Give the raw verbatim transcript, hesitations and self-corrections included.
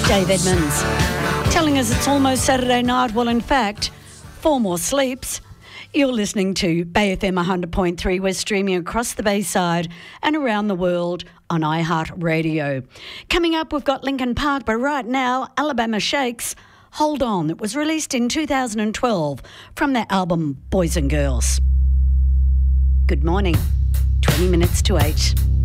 Dave Edmonds, telling us it's almost Saturday night. Well, in fact, four more sleeps. You're listening to Bay F M one hundred point three. We're streaming across the Bayside and around the world on iHeartRadio. Coming up, we've got Linkin Park, but right now, Alabama Shakes, Hold On. It was released in two thousand twelve from their album Boys and Girls. Good morning, twenty minutes to eight.